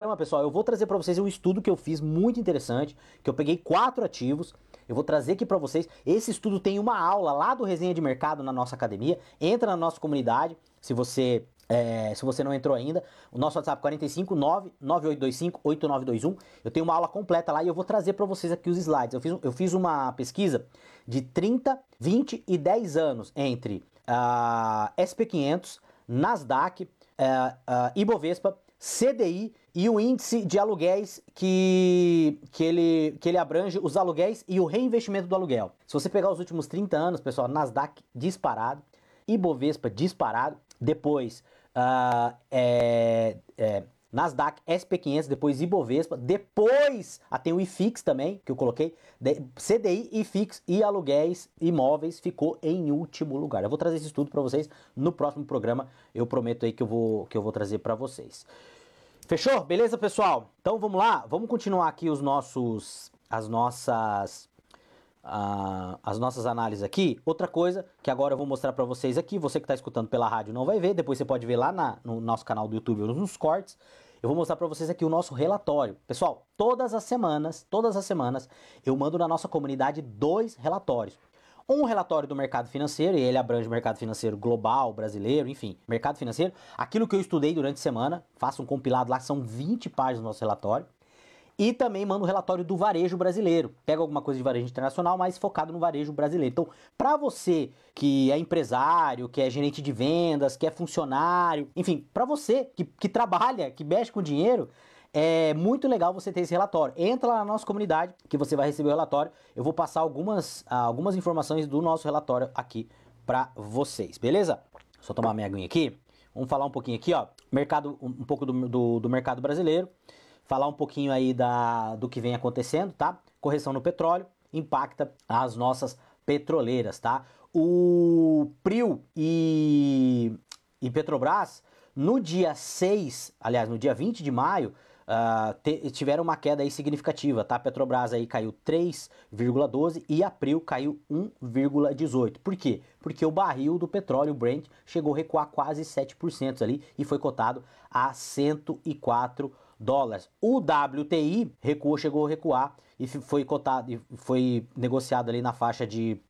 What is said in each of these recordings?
programa, pessoal, eu vou trazer para vocês um estudo que eu fiz muito interessante, que eu peguei 4 ativos, eu vou trazer aqui para vocês. Esse estudo tem uma aula lá do Resenha de Mercado na nossa academia. Entra na nossa comunidade, se você não entrou ainda. O nosso WhatsApp 459-9825-8921. Eu tenho uma aula completa lá e eu vou trazer para vocês aqui os slides. Eu fiz uma pesquisa de 30, 20 e 10 anos entre SP500, Nasdaq, Ibovespa, CDI e o índice de aluguéis que ele abrange os aluguéis e o reinvestimento do aluguel. Se você pegar os últimos 30 anos, pessoal, Nasdaq disparado, Ibovespa disparado, depois Nasdaq, SP500, depois Ibovespa, depois tem o IFIX também, que eu coloquei, CDI, IFIX e aluguéis imóveis ficou em último lugar. Eu vou trazer esse estudo para vocês no próximo programa, eu prometo aí que eu vou trazer para vocês. Fechou? Beleza, pessoal? Então vamos lá, vamos continuar aqui as nossas análises aqui. Outra coisa que agora eu vou mostrar para vocês aqui, você que está escutando pela rádio não vai ver, depois você pode ver lá no nosso canal do YouTube ou nos cortes. Eu vou mostrar para vocês aqui o nosso relatório. Pessoal, todas as semanas eu mando na nossa comunidade 2 relatórios. Um relatório do mercado financeiro, e ele abrange o mercado financeiro global, brasileiro, enfim, mercado financeiro. Aquilo que eu estudei durante a semana, faço um compilado lá, são 20 páginas do nosso relatório. E também mando o relatório do varejo brasileiro. Pega alguma coisa de varejo internacional, mas focado no varejo brasileiro. Então, para você que é empresário, que é gerente de vendas, que é funcionário, enfim, para você que trabalha, que mexe com dinheiro, é muito legal você ter esse relatório. Entra lá na nossa comunidade que você vai receber o relatório. Eu vou passar algumas informações do nosso relatório aqui para vocês, beleza? Só tomar minha aguinha aqui. Vamos falar um pouquinho aqui, ó, um pouco do mercado brasileiro. Falar um pouquinho aí do que vem acontecendo, tá? Correção no petróleo impacta as nossas petroleiras, tá? O PRIO e Petrobras, no dia 20 de maio, tiveram uma queda aí significativa, tá? A Petrobras aí caiu 3,12 e a PRIO caiu 1,18. Por quê? Porque o barril do petróleo, o Brent, chegou a recuar quase 7% ali e foi cotado a 104 dólares. O WTI chegou a recuar e foi cotado e foi negociado ali na faixa de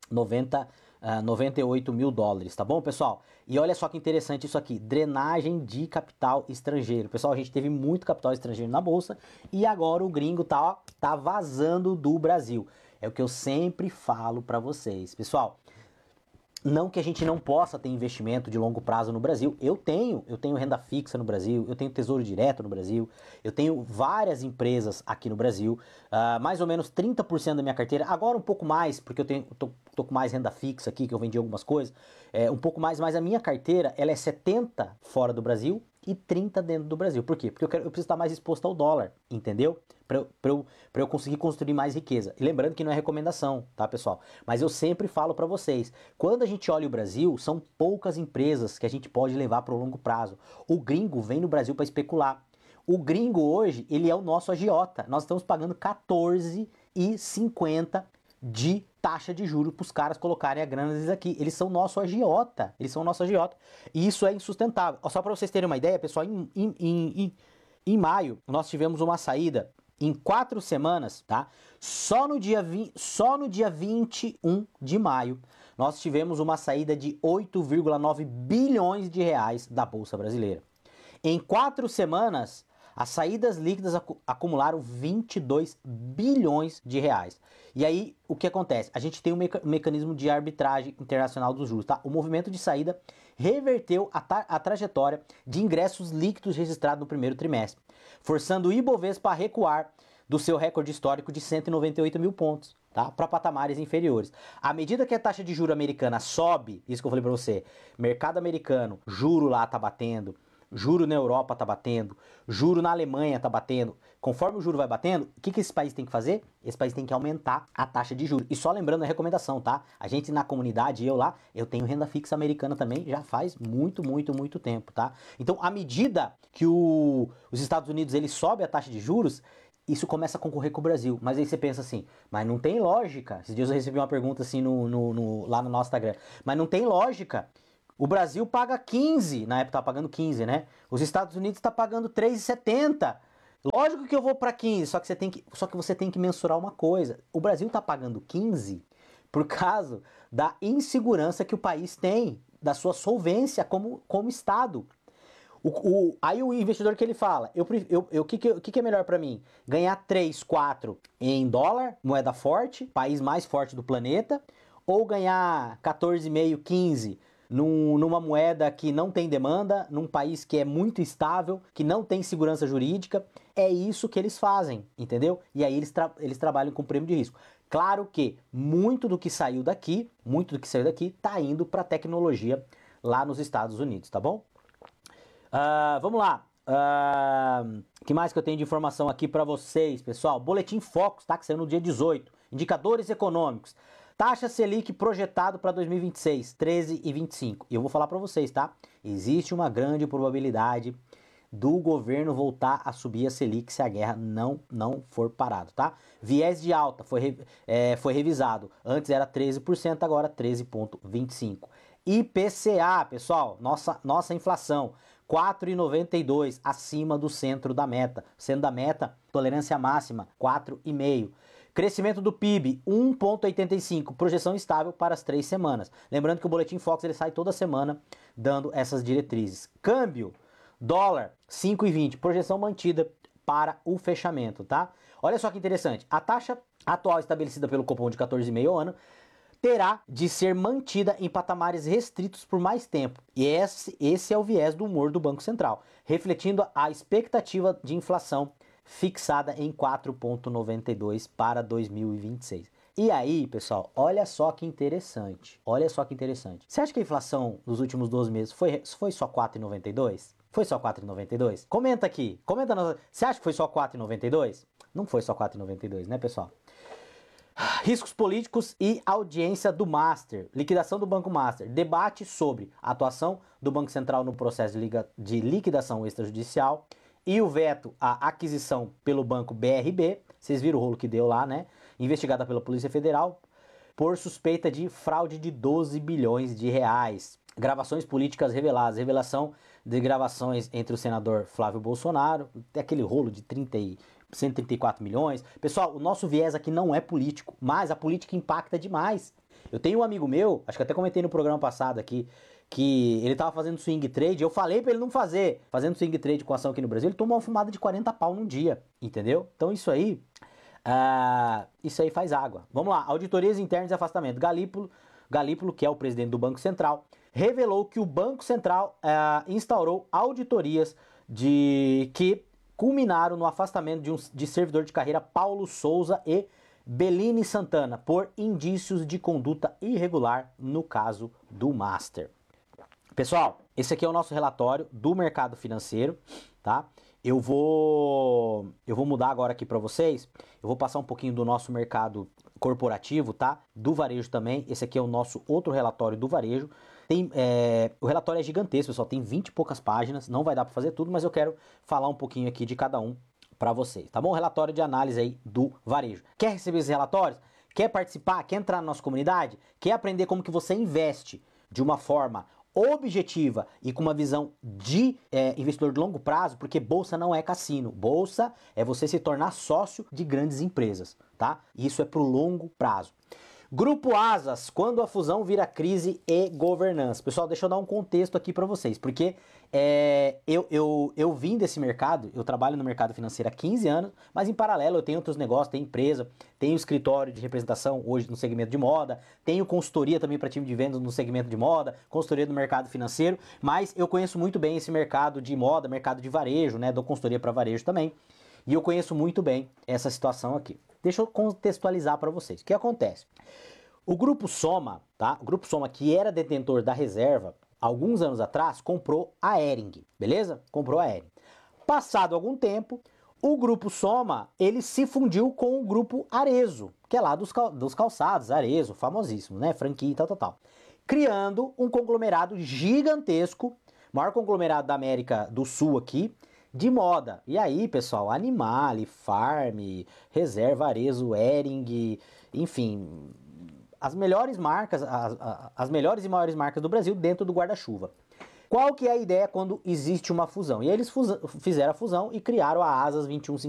98 mil dólares, tá bom, pessoal? E olha só que interessante isso aqui, drenagem de capital estrangeiro. Pessoal, a gente teve muito capital estrangeiro na bolsa e agora o gringo tá vazando do Brasil. É o que eu sempre falo para vocês. Pessoal, não que a gente não possa ter investimento de longo prazo no Brasil. Eu tenho renda fixa no Brasil, eu tenho tesouro direto no Brasil, eu tenho várias empresas aqui no Brasil, mais ou menos 30% da minha carteira, agora um pouco mais, porque tô com mais renda fixa aqui, que eu vendi algumas coisas, um pouco mais, mas a minha carteira, ela é 70 fora do Brasil e 30 dentro do Brasil. Por quê? Porque eu preciso estar mais exposto ao dólar, entendeu? Para eu conseguir construir mais riqueza. E lembrando que não é recomendação, tá, pessoal? Mas eu sempre falo para vocês, quando a gente olha o Brasil, são poucas empresas que a gente pode levar para o longo prazo. O gringo vem no Brasil para especular. O gringo hoje, ele é o nosso agiota. Nós estamos pagando 14,50 de taxa de juros para os caras colocarem a grana deles aqui. Eles são nosso agiota. E isso é insustentável. Só para vocês terem uma ideia, pessoal, em maio, nós tivemos uma saída em 4 semanas, tá? Só no dia 21 de maio, nós tivemos uma saída de 8,9 bilhões de reais da Bolsa Brasileira. Em 4 semanas, as saídas líquidas acumularam 22 bilhões de reais. E aí, o que acontece? A gente tem um mecanismo de arbitragem internacional dos juros, tá? O movimento de saída reverteu a trajetória de ingressos líquidos registrados no primeiro trimestre, forçando o Ibovespa a recuar do seu recorde histórico de 198 mil pontos, tá? Para patamares inferiores. À medida que a taxa de juro americana sobe, isso que eu falei para você, mercado americano, juro lá tá batendo, juro na Europa tá batendo, juro na Alemanha tá batendo. Conforme o juro vai batendo, o que esse país tem que fazer? Esse país tem que aumentar a taxa de juros. E só lembrando a recomendação, tá? A gente na comunidade, eu tenho renda fixa americana também, já faz muito tempo, tá? Então, à medida que os Estados Unidos ele sobe a taxa de juros, isso começa a concorrer com o Brasil. Mas aí você pensa assim, mas não tem lógica. Esses dias eu recebi uma pergunta assim lá no nosso Instagram. Mas não tem lógica. O Brasil paga 15, na época tá pagando 15, né? Os Estados Unidos tá pagando 3,70. Lógico que eu vou para 15, só que você tem que mensurar uma coisa. O Brasil está pagando 15 por causa da insegurança que o país tem, da sua solvência como Estado. Aí o investidor que ele fala, o que é melhor para mim? Ganhar 3, 4 em dólar, moeda forte, país mais forte do planeta, ou ganhar 14,5, 15 numa moeda que não tem demanda, num país que é muito instável, que não tem segurança jurídica. É isso que eles fazem, entendeu? E aí eles trabalham com prêmio de risco. Claro que muito do que saiu daqui, tá indo para tecnologia lá nos Estados Unidos, tá bom? Vamos lá. Que mais que eu tenho de informação aqui para vocês, pessoal? Boletim Focus, tá? Que saiu no dia 18. Indicadores econômicos. Taxa Selic projetado para 2026, 13,25. E eu vou falar para vocês, tá? Existe uma grande probabilidade do governo voltar a subir a Selic se a guerra não for parado, tá? Viés de alta foi revisado. Antes era 13%, agora 13,25%. IPCA, pessoal, nossa inflação, 4,92, acima do centro da meta. Sendo da meta, tolerância máxima, 4,5. Crescimento do PIB, 1,85, projeção estável para as 3 semanas. Lembrando que o Boletim Focus ele sai toda semana dando essas diretrizes. Câmbio, dólar, 5,20, projeção mantida para o fechamento, tá? Olha só que interessante, a taxa atual estabelecida pelo Copom de 14,5 ao ano terá de ser mantida em patamares restritos por mais tempo. E esse é o viés do humor do Banco Central, refletindo a expectativa de inflação fixada em 4,92 para 2026. E aí, pessoal, olha só que interessante. Olha só que interessante. Você acha que a inflação nos últimos 12 meses foi só 4,92? Foi só 4,92? Comenta aqui. Você acha que foi só 4,92? Não foi só 4,92, né, pessoal? Riscos políticos e audiência do Master. Liquidação do Banco Master. Debate sobre a atuação do Banco Central no processo de liquidação extrajudicial e o veto à aquisição pelo Banco BRB. Vocês viram o rolo que deu lá, né? Investigada pela Polícia Federal por suspeita de fraude de 12 bilhões de reais. Gravações políticas reveladas. Revelação de gravações entre o senador Flávio Bolsonaro. Tem aquele rolo de 134 milhões. Pessoal, o nosso viés aqui não é político, mas a política impacta demais. Eu tenho um amigo meu, acho que até comentei no programa passado aqui, que ele tava fazendo swing trade, eu falei pra ele não fazer. Fazendo swing trade com ação aqui no Brasil, ele tomou uma fumada de 40 pau num dia, entendeu? Então isso aí faz água. Vamos lá, auditorias internas e afastamento. Galípolo, que é o presidente do Banco Central, revelou que o Banco Central instaurou auditorias que culminaram no afastamento de servidor de carreira Paulo Souza e Bellini Santana por indícios de conduta irregular no caso do Master. Pessoal, esse aqui é o nosso relatório do mercado financeiro, tá? Eu vou mudar agora aqui para vocês. Eu vou passar um pouquinho do nosso mercado corporativo, tá? Do varejo também. Esse aqui é o nosso outro relatório do varejo. O relatório é gigantesco, pessoal. Tem 20 e poucas páginas. Não vai dar para fazer tudo, mas eu quero falar um pouquinho aqui de cada um para vocês, tá bom? Relatório de análise aí do varejo. Quer receber esses relatórios? Quer participar? Quer entrar na nossa comunidade? Quer aprender como que você investe de uma forma objetiva e com uma visão de investidor de longo prazo? Porque bolsa não é cassino. Bolsa é você se tornar sócio de grandes empresas, tá? Isso é pro longo prazo. Grupo Asas, quando a fusão vira crise e governança. Pessoal, deixa eu dar um contexto aqui para vocês, porque eu vim desse mercado, eu trabalho no mercado financeiro há 15 anos, mas em paralelo eu tenho outros negócios, tenho empresa, tenho escritório de representação hoje no segmento de moda, tenho consultoria também para time de vendas no segmento de moda, consultoria do mercado financeiro, mas eu conheço muito bem esse mercado de moda, mercado de varejo, né, dou consultoria para varejo também, e eu conheço muito bem essa situação aqui. Deixa eu contextualizar para vocês. O que acontece? O Grupo Soma, tá? O Grupo Soma, que era detentor da reserva, alguns anos atrás, comprou a Hering, beleza? Comprou a Hering. Passado algum tempo, o Grupo Soma, ele se fundiu com o Grupo Arezzo, que é lá dos calçados, Arezzo, famosíssimo, né? Franquia e tal. Criando um conglomerado gigantesco, maior conglomerado da América do Sul aqui, de moda. E aí, pessoal, Animale, Farm, Reserva, Arezzo, Hering, enfim, as melhores marcas, as melhores e maiores marcas do Brasil dentro do guarda-chuva. Qual que é a ideia quando existe uma fusão? E eles fizeram a fusão e criaram a ASAS 2158.